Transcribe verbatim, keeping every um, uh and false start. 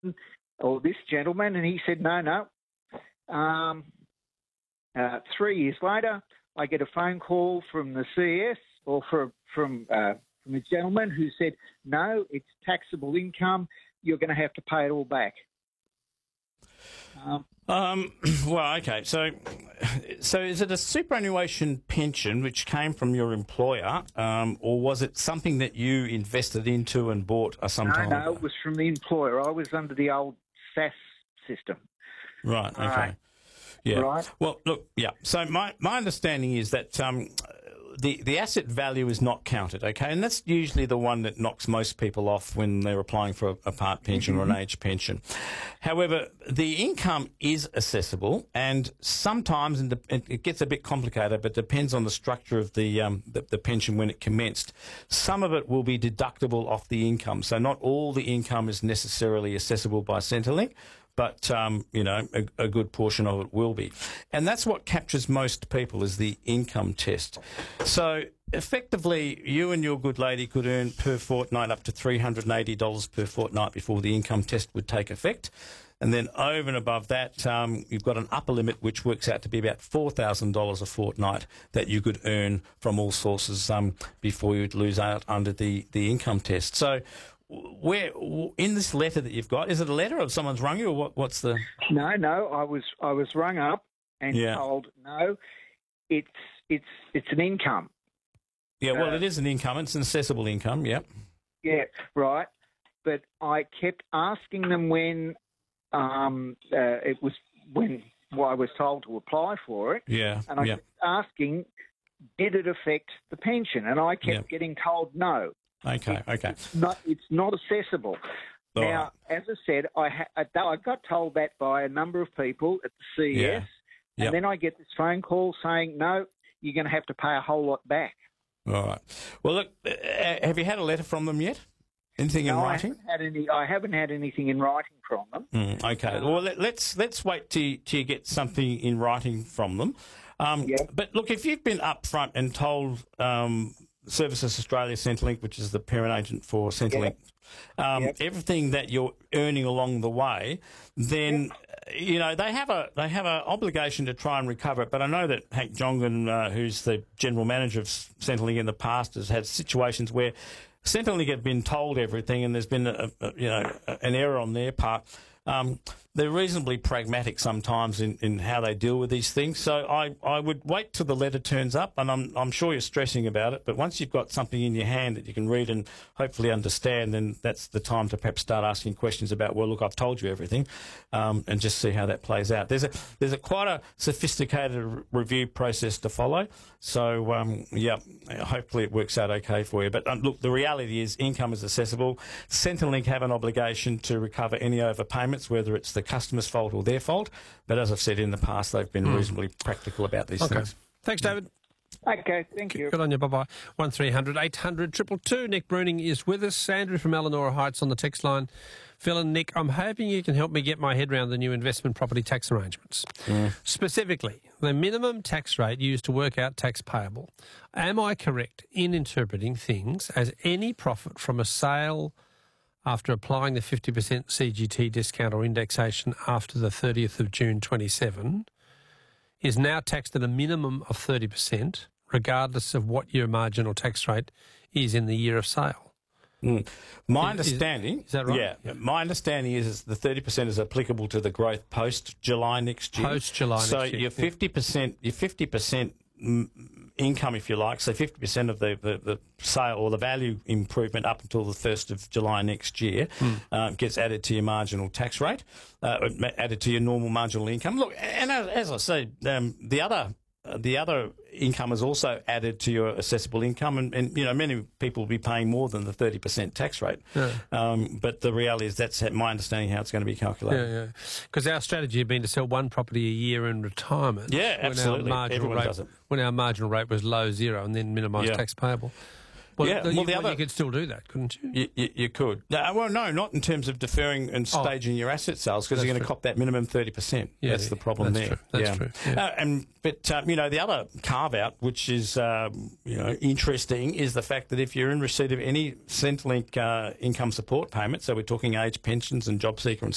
or this gentleman, and he said, no, no. Um, uh, three years later, I get a phone call from the C S or for, from uh, from a gentleman who said, no, it's taxable income. You're going to have to pay it all back. Um, um, well, okay. So, so is it a superannuation pension which came from your employer, um, or was it something that you invested into and bought uh, some no, time no, ago? it was from the employer. I was under the old S A S system. Right. Okay. Right. Yeah. Right. Well, look. Yeah. So my my understanding is that um, the the asset value is not counted. Okay, and that's usually the one that knocks most people off when they're applying for a, a part pension mm-hmm. or an age pension. However, the income is assessable, and sometimes and it gets a bit complicated, but depends on the structure of the, um, the the pension when it commenced. Some of it will be deductible off the income, so not all the income is necessarily assessable by Centrelink. But, um, you know, a, a good portion of it will be. And that's what captures most people is the income test. So, effectively, you and your good lady could earn per fortnight up to three hundred eighty dollars per fortnight before the income test would take effect. And then over and above that, um, you've got an upper limit which works out to be about four thousand dollars a fortnight that you could earn from all sources um, before you'd lose out under the, the income test. So, where in this letter that you've got, is it a letter or someone's rung you, or what, what's the? No, no. I was I was rung up and yeah. told no, it's it's it's an income. Yeah, well, uh, it is an income. It's an assessable income. Yep. Yeah, right. But I kept asking them when um, uh, it was when well, I was told to apply for it. Yeah. And I yeah. kept asking, did it affect the pension? And I kept yeah. getting told no. Okay, okay. It's not, it's not accessible. All now, right. as I said, I, ha- I got told that by a number of people at the C E S, Yeah. and Yep. then I get this phone call saying, no, you're going to have to pay a whole lot back. All right. Well, look, uh, have you had a letter from them yet? Anything in no, writing? I haven't, had any, I haven't had anything in writing from them. Mm, okay. Uh, well, let, let's let's wait till, till you get something in writing from them. Um, yeah. But look, if you've been upfront and told um, Services Australia Centrelink, which is the parent agent for Centrelink, yep. Um, yep. everything that you're earning along the way, then yep. you know they have a they have an obligation to try and recover it. But I know that Hank Jongan, uh, who's the general manager of Centrelink in the past, has had situations where Centrelink have been told everything, and there's been a, a, you know an error on their part. Um, they're reasonably pragmatic sometimes in, in how they deal with these things. So I, I would wait till the letter turns up, and I'm I'm sure you're stressing about it, but once you've got something in your hand that you can read and hopefully understand, then that's the time to perhaps start asking questions about, well, look, I've told you everything, um, and just see how that plays out. There's a there's a quite a sophisticated re- review process to follow. So, um, yeah, hopefully it works out okay for you. But um, look, the reality is income is assessable. Centrelink have an obligation to recover any overpayments, whether it's the customer's fault or their fault. But as I've said in the past, they've been mm. reasonably practical about these okay. things. Thanks, David. Okay, thank you. Good on you. Bye-bye. one three hundred eight hundred two two two. Nick Bruning is with us. Andrew from Elanora Heights on the text line. Phil and Nick, I'm hoping you can help me get my head around the new investment property tax arrangements. Mm. Specifically, the minimum tax rate used to work out tax payable. Am I correct in interpreting things as any profit from a sale after applying the fifty percent C G T discount or indexation after the thirtieth of June twenty-seven is now taxed at a minimum of thirty percent, regardless of what your marginal tax rate is in the year of sale? Mm. My is, understanding... Is, is that right? Yeah. yeah. My understanding is, is the thirty percent is applicable to the growth post-July next year. Post-July so next year. So your fifty percent, your fifty percent income, if you like, so fifty percent of the, the, the sale or the value improvement up until the first of July next year mm. uh, gets added to your marginal tax rate, uh, added to your normal marginal income. Look, and as, as I said, um, the other uh, the other income is also added to your assessable income, and, and you know many people will be paying more than the thirty percent tax rate. Yeah. Um, but the reality is that's my understanding how it's going to be calculated. Yeah, yeah. Because our strategy had been to sell one property a year in retirement. Yeah, absolutely. Everyone rate, does it. When our marginal rate was low zero, and then minimise yeah. tax payable. Well, yeah, the, well, you, the well, other, you could still do that, couldn't you? You, you, you could. No, well, no, not in terms of deferring and staging oh, your asset sales, because you're going to cop that minimum thirty percent. Yeah, that's the problem that's there. True. That's yeah. true. Yeah. Uh, and but um, you know the other carve out, which is um, you know interesting, is the fact that if you're in receipt of any Centrelink uh, income support payment, so we're talking age pensions and job seeker and